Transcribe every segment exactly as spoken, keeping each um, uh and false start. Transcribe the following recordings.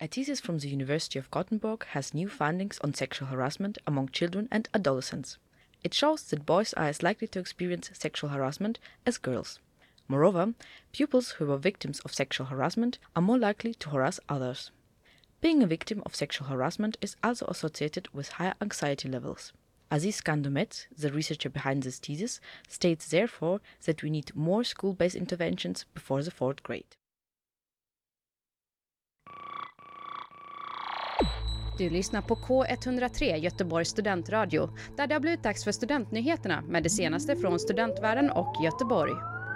A thesis from the University of Gothenburg has new findings on sexual harassment among children and adolescents. It shows that boys are as likely to experience sexual harassment as girls. Moreover, pupils who were victims of sexual harassment are more likely to harass others. Being a victim of sexual harassment is also associated with higher anxiety levels. Aziz Gandomet, the researcher behind this thesis, states therefore that we need more school-based interventions before the fourth grade. Du lyssnar på K ett noll tre Göteborgs studentradio, där det har blivit dags för studentnyheterna med det senaste från studentvärlden och Göteborg.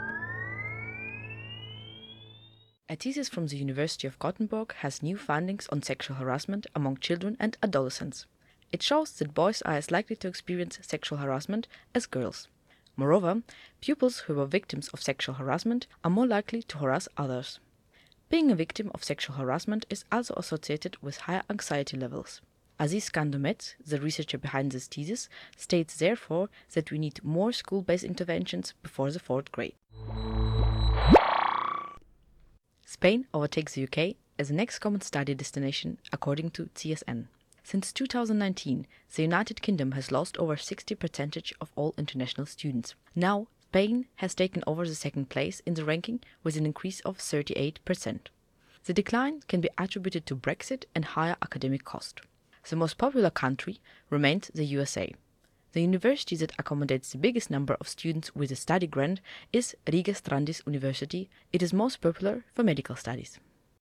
A thesis from the University of Gothenburg has new findings on sexual harassment among children and adolescents. It shows that boys are as likely to experience sexual harassment as girls. Moreover, pupils who were victims of sexual harassment are more likely to harass others. Being a victim of sexual harassment is also associated with higher anxiety levels. Aziz Gandomet, the researcher behind this thesis, states therefore that we need more school-based interventions before the fourth grade. Spain overtakes the U K as the next common study destination, according to C S N. Since two thousand nineteen, the United Kingdom has lost over sixty percent of all international students. Now, Spain has taken over the second place in the ranking with an increase of thirty-eight percent. The decline can be attributed to Brexit and higher academic cost. The most popular country remains the U S A. The university that accommodates the biggest number of students with a study grant is Riga Strandis University. It is most popular for medical studies.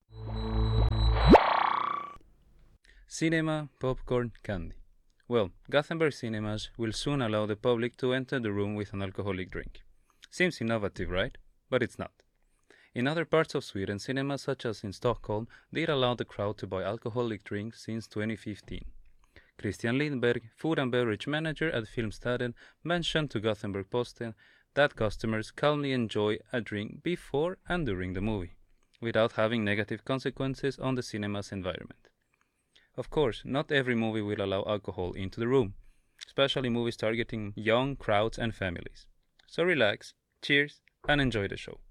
Cinema, popcorn, candy. Well, Gothenburg cinemas will soon allow the public to enter the room with an alcoholic drink. Seems innovative, right? But it's not. In other parts of Sweden, cinemas such as in Stockholm did allow the crowd to buy alcoholic drinks since twenty fifteen. Christian Lindberg, food and beverage manager at Filmstaden, mentioned to Gothenburg-Posten that customers calmly enjoy a drink before and during the movie, without having negative consequences on the cinema's environment. Of course, not every movie will allow alcohol into the room, especially movies targeting young crowds and families. So relax, cheers, and enjoy the show.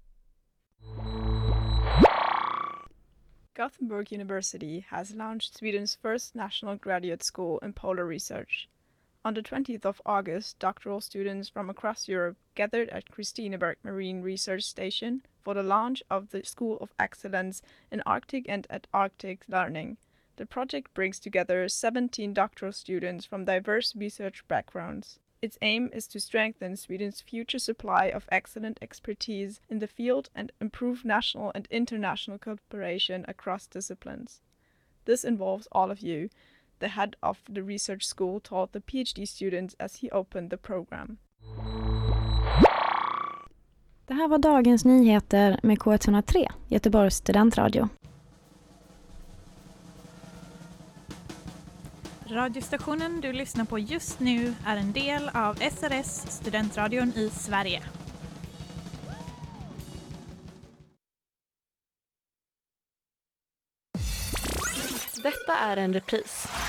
Gothenburg University has launched Sweden's first national graduate school in polar research. On the twentieth of August, doctoral students from across Europe gathered at Kristineberg Marine Research Station for the launch of the School of Excellence in Arctic and Antarctic Learning. The project brings together seventeen doctoral students from diverse research backgrounds. Its aim is to strengthen Sweden's future supply of excellent expertise in the field and improve national and international cooperation across disciplines. This involves all of you, the head of the research school told the PhD students as he opened the program. Det här var dagens nyheter med K ett noll tre, Göteborgs studentradio. Radiostationen du lyssnar på just nu är en del av S R S, studentradion i Sverige. Detta är en repris.